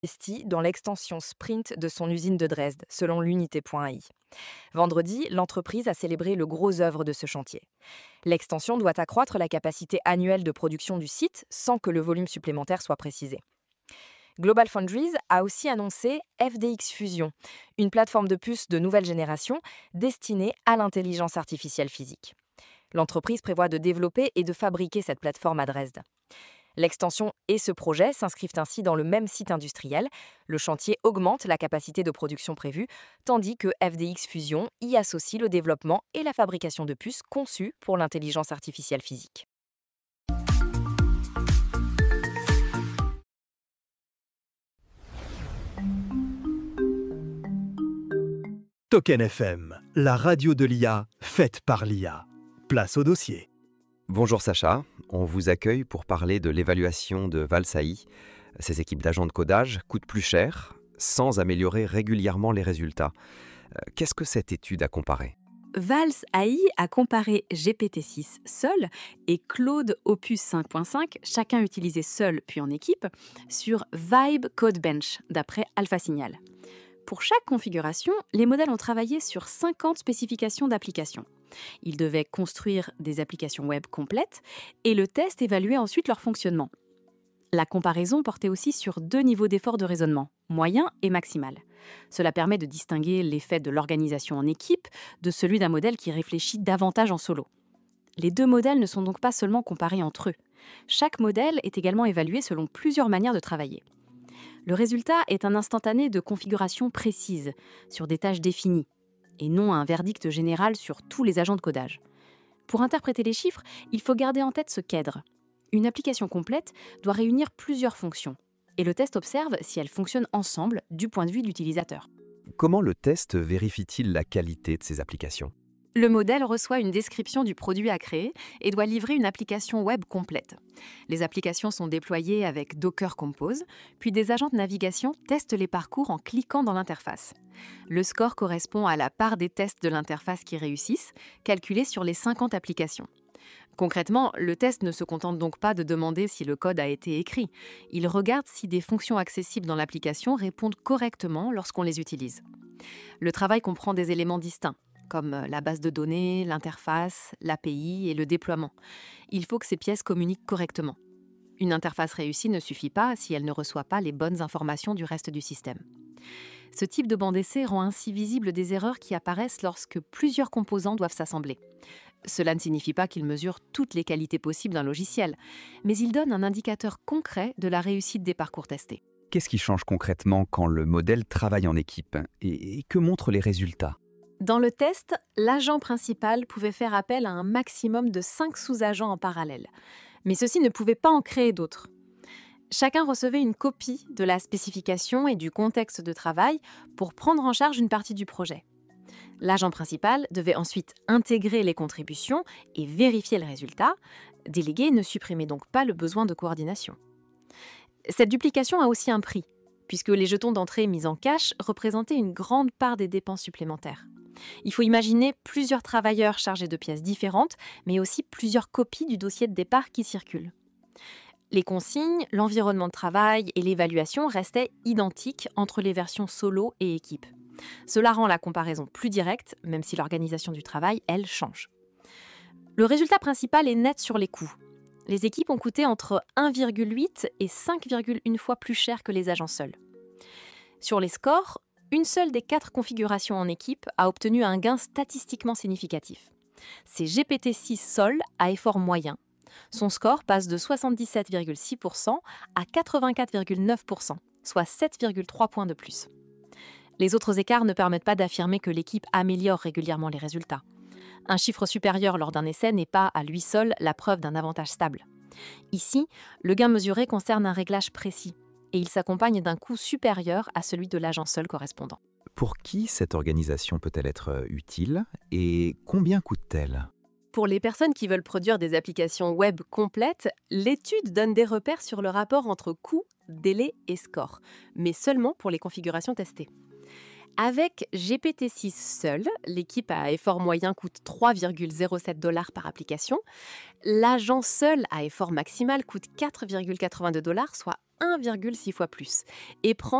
Investi dans l'extension sprint de son usine de Dresde, selon l'unité.ai. Vendredi, l'entreprise a célébré le gros œuvre de ce chantier. L'extension doit accroître la capacité annuelle de production du site sans que le volume supplémentaire soit précisé. GlobalFoundries a aussi annoncé FDX Fusion, une plateforme de puces de nouvelle génération destinée à l'intelligence artificielle physique. L'entreprise prévoit de développer et de fabriquer cette plateforme à Dresde. L'extension et ce projet s'inscrivent ainsi dans le même site industriel. Le chantier augmente la capacité de production prévue, tandis que FDX Fusion y associe le développement et la fabrication de puces conçues pour l'intelligence artificielle physique. Token FM, la radio de l'IA, faite par l'IA. Place au dossier. Bonjour Sacha, on vous accueille pour parler de l'évaluation de Valsaï. Ces équipes d'agents de codage coûtent plus cher, sans améliorer régulièrement les résultats. Qu'est-ce que cette étude a comparé ? Vals AI a comparé GPT-6 seul et Claude Opus 5.5, chacun utilisé seul puis en équipe, sur Vibe Code Bench, d'après AlphaSignal. Pour chaque configuration, les modèles ont travaillé sur 50 spécifications d'applications. Ils devaient construire des applications web complètes et le test évaluait ensuite leur fonctionnement. La comparaison portait aussi sur 2 niveaux d'effort de raisonnement, moyen et maximal. Cela permet de distinguer l'effet de l'organisation en équipe de celui d'un modèle qui réfléchit davantage en solo. Les 2 modèles ne sont donc pas seulement comparés entre eux. Chaque modèle est également évalué selon plusieurs manières de travailler. Le résultat est un instantané de configuration précise, sur des tâches définies, et non un verdict général sur tous les agents de codage. Pour interpréter les chiffres, il faut garder en tête ce cadre. Une application complète doit réunir plusieurs fonctions, et le test observe si elles fonctionnent ensemble du point de vue de l'utilisateur. Comment le test vérifie-t-il la qualité de ces applications ? Le modèle reçoit une description du produit à créer et doit livrer une application web complète. Les applications sont déployées avec Docker Compose, puis des agents de navigation testent les parcours en cliquant dans l'interface. Le score correspond à la part des tests de l'interface qui réussissent, calculée sur les 50 applications. Concrètement, le test ne se contente donc pas de demander si le code a été écrit. Il regarde si des fonctions accessibles dans l'application répondent correctement lorsqu'on les utilise. Le travail comprend des éléments distincts, comme la base de données, l'interface, l'API et le déploiement. Il faut que ces pièces communiquent correctement. Une interface réussie ne suffit pas si elle ne reçoit pas les bonnes informations du reste du système. Ce type de banc d'essai rend ainsi visibles des erreurs qui apparaissent lorsque plusieurs composants doivent s'assembler. Cela ne signifie pas qu'il mesure toutes les qualités possibles d'un logiciel, mais il donne un indicateur concret de la réussite des parcours testés. Qu'est-ce qui change concrètement quand le modèle travaille en équipe et que montrent les résultats ? Dans le test, l'agent principal pouvait faire appel à un maximum de 5 sous-agents en parallèle. Mais ceux-ci ne pouvaient pas en créer d'autres. Chacun recevait une copie de la spécification et du contexte de travail pour prendre en charge une partie du projet. L'agent principal devait ensuite intégrer les contributions et vérifier le résultat. Déléguer ne supprimait donc pas le besoin de coordination. Cette duplication a aussi un prix, puisque les jetons d'entrée mis en cache représentaient une grande part des dépenses supplémentaires. Il faut imaginer plusieurs travailleurs chargés de pièces différentes, mais aussi plusieurs copies du dossier de départ qui circulent. Les consignes, l'environnement de travail et l'évaluation restaient identiques entre les versions solo et équipe. Cela rend la comparaison plus directe, même si l'organisation du travail, elle, change. Le résultat principal est net sur les coûts. Les équipes ont coûté entre 1,8 et 5,1 fois plus cher que les agents seuls. Sur les scores, une seule des 4 configurations en équipe a obtenu un gain statistiquement significatif. C'est GPT-6 Sol à effort moyen. Son score passe de 77,6% à 84,9%, soit 7,3 points de plus. Les autres écarts ne permettent pas d'affirmer que l'équipe améliore régulièrement les résultats. Un chiffre supérieur lors d'un essai n'est pas, à lui seul, la preuve d'un avantage stable. Ici, le gain mesuré concerne un réglage précis, et il s'accompagne d'un coût supérieur à celui de l'agent seul correspondant. Pour qui cette organisation peut-elle être utile et combien coûte-t-elle ? Pour les personnes qui veulent produire des applications web complètes, l'étude donne des repères sur le rapport entre coût, délai et score, mais seulement pour les configurations testées. Avec GPT-6 seul, l'équipe à effort moyen coûte 3,07 $ par application. L'agent seul à effort maximal coûte 4,82 $, soit 1,6 fois plus, et prend